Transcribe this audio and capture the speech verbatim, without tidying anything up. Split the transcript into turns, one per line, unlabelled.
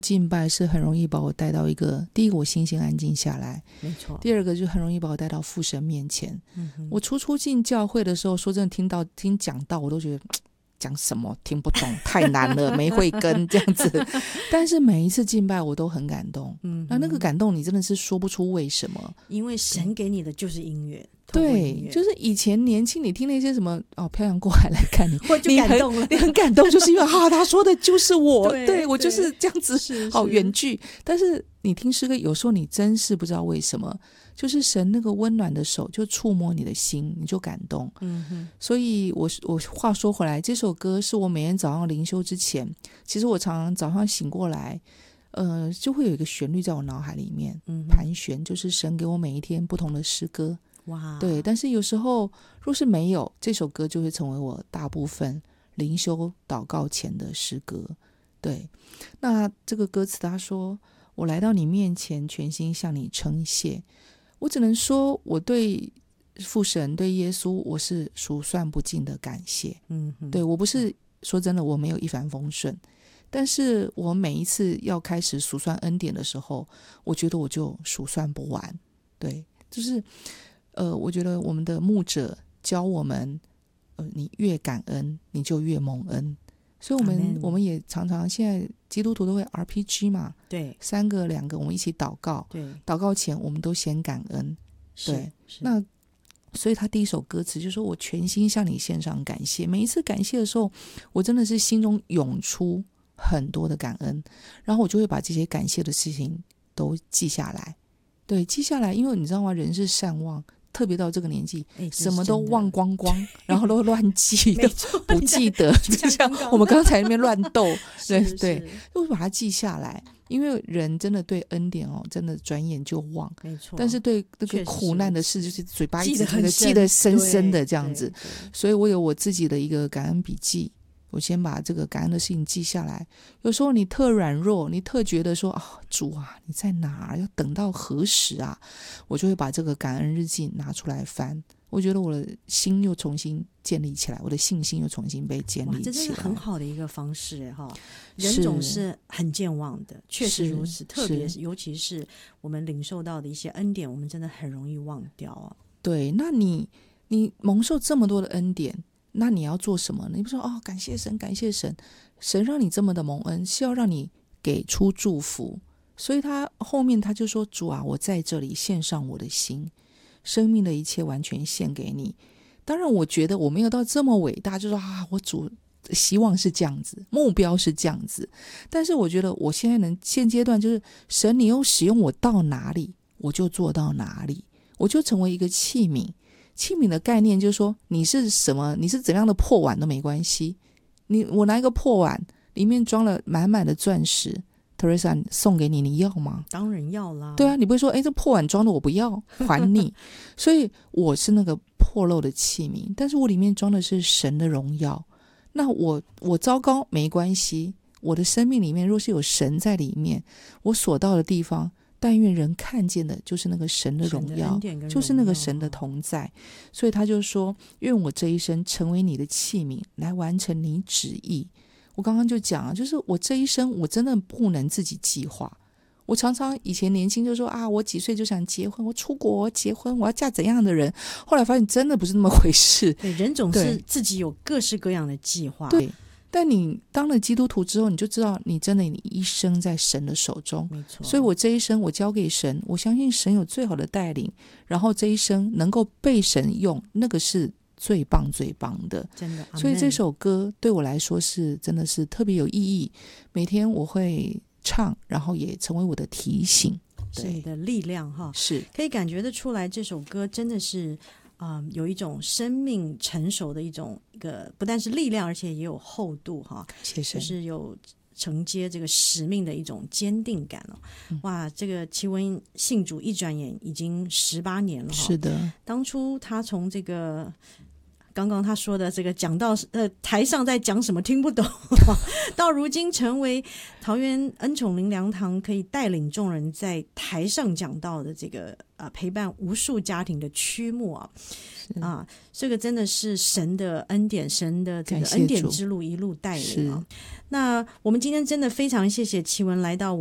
敬拜是很容易把我带到一个，第一个我心情安静下来，
没错，
第二个就很容易把我带到父神面前。
嗯哼，
我初初进教会的时候，说真的，听到听讲道，我都觉得讲什么听不懂，太难了，没慧根这样子。但是每一次敬拜我都很感动，嗯，那那个感动你真的是说不出为什么，
因为神给你的就是音乐。
对，就是以前年轻你听那些什么哦，漂洋过海来看你，
我就感动了，
你 很, 你很感动，就是因为啊，他说的就是我，
对,
对我就是这样子，
是
好远距。但是你听诗歌，有时候你真是不知道为什么，就是神那个温暖的手就触摸你的心，你就感动。嗯哼，所以我我话说回来，这首歌是我每天早上灵修之前，其实我常常早上醒过来。呃，就会有一个旋律在我脑海里面、嗯、盘旋，就是神给我每一天不同的诗歌。哇，对，但是有时候若是没有这首歌，就会成为我大部分灵修祷告前的诗歌。对，那这个歌词他说，我来到你面前，全心向你称谢。我只能说我对父神对耶稣我是数算不尽的感谢。嗯，对，我不是说真的我没有一帆风顺，但是我每一次要开始数算恩典的时候，我觉得我就数算不完。对，就是呃，我觉得我们的牧者教我们，呃，你越感恩，你就越蒙恩。所以我们我们也常常现在基督徒都会 R P G 嘛，对，三个两个我们一起祷告，对，祷告前我们都先感恩，对，那所以他第一首歌词就说我全心向你献上感谢。每一次感谢的时候，我真的是心中涌出很多的感恩，然后我就会把这些感谢的事情都记下来。对，记下来，因为你知道吗，人是善忘，特别到这个年纪、欸、什么都忘光光然后都乱记都不记得就像我们刚才那边乱斗对对，都把它记下来。因为人真的对恩典哦，真的转眼就忘，没错。但是对那个苦难的事，就是嘴巴一直记得记得深深的这样子。所以我有我自己的一个感恩笔记，我先把这个感恩的事情记下来。有时候你特软弱，你特觉得说啊，主啊，你在哪？要等到何时啊？我就会把这个感恩日记拿出来翻。我觉得我的心又重新建立起来，我的信心又重新被建立起来。
这是很好的一个方式哈。人总是很健忘的，确实如此，特别是尤其是我们领受到的一些恩典，我们真的很容易忘掉啊。
对，那你你蒙受这么多的恩典，那你要做什么呢？你不说哦，感谢神，感谢神，神让你这么的蒙恩，是要让你给出祝福。所以他后面他就说，主啊，我在这里献上我的心，生命的一切完全献给你。当然我觉得我没有到这么伟大，就说啊，我主希望是这样子，目标是这样子，但是我觉得我现在能现阶段就是神你又使用我到哪里我就做到哪里，我就成为一个器皿。器皿的概念就是说，你是什么，你是怎样的破碗都没关系。你我拿一个破碗，里面装了满满的钻石，Teresa 送给你，你要吗？
当然要啦。
对啊，你不会说哎，这破碗装的我不要，还你。所以我是那个破漏的器皿，但是我里面装的是神的荣耀。那我我糟糕没关系，我的生命里面若是有神在里面，我所到的地方，但愿人看见的就是那个神的荣耀，就是那个神的同在。所以他就说，愿我这一生成为你的器皿，来完成你旨意。我刚刚就讲啊，就是我这一生我真的不能自己计划。我常常以前年轻就说啊，我几岁就想结婚，我出国结婚，我要嫁怎样的人。后来发现真的不是那么回事。
对，人总是自己有各式各样的计划。
对，但你当了基督徒之后，你就知道你真的你一生在神的手中。
没错。所
以我这一生我交给神，我相信神有最好的带领，然后这一生能够被神用，那个是最棒最棒的，
真的。
所以这首歌对我来说是真的是特别有意义，每天我会唱，然后也成为我的提醒，
是你的力量哈。
是
可以感觉得出来，这首歌真的是、呃、有一种生命成熟的一种一个，不但是力量，而且也有厚度哈。
谢谢。
就是有承接这个使命的一种坚定感哦。嗯、哇，这个齐文信主一转眼已经十八年了哈。
是的。
当初他从这个刚刚他说的这个讲到呃台上在讲什么听不懂，到如今成为桃园恩宠灵粮堂可以带领众人在台上讲到的这个呃陪伴无数家庭的曲目啊啊，这个真的是神的恩典，神的这个恩典之路一路带领啊。那我们今天真的非常谢谢淇文来到